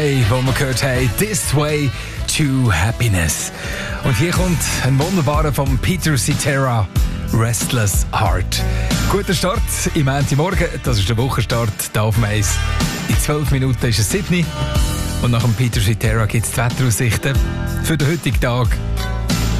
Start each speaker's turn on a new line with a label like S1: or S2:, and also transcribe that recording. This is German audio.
S1: Coldplay, wo wir gehört haben, This Way to Happiness. Und hier kommt ein wunderbarer von Peter Cetera, Restless Heart. Guter Start im Montagmorgen, das ist der Wochenstart hier auf Mais. In 12 Minuten ist es Sydney. Und nach dem Peter Cetera gibt es die Wetteraussichten für den heutigen Tag.